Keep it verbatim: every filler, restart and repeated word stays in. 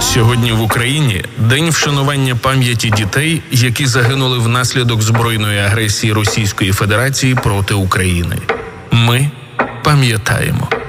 Сьогодні в Україні день вшанування пам'яті дітей, які загинули внаслідок збройної агресії Російської Федерації проти України. Ми пам'ятаємо.